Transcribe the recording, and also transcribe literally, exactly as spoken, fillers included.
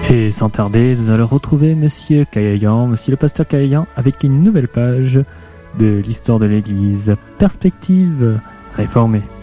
Et sans tarder, nous allons retrouver Monsieur Caillayan, Monsieur le pasteur Caillayan, avec une nouvelle page de l'histoire de l'Église. Perspective réformée.